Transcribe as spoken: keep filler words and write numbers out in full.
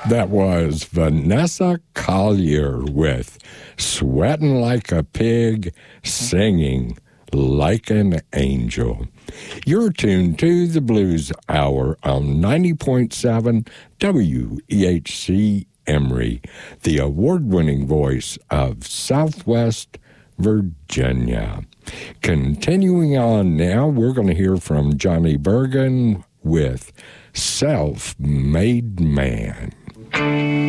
That was Vanessa Collier with Sweating Like a Pig, Singing Like an Angel. You're tuned to the Blues Hour on ninety point seven W E H C Emory, the award-winning voice of Southwest Virginia. Continuing on now, we're going to hear from Johnny Bergen with Self-Made Man.